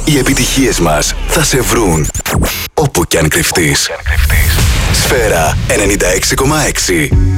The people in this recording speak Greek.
Οι επιτυχίες μας θα σε βρουν όπου κι αν κρυφτείς. Σφαίρα 96,6.